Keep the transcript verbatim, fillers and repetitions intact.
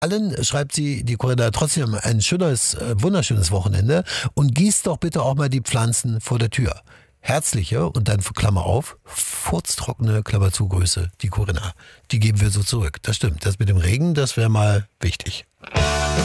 allen, schreibt sie, die Corinna, trotzdem ein schönes, äh, wunderschönes Wochenende und gießt doch bitte auch mal die Pflanzen vor der Tür. Herzliche und dann Klammer auf, furztrockene Klammer zu Grüße, die Corinna. Die geben wir so zurück. Das stimmt. Das mit dem Regen, das wäre mal wichtig.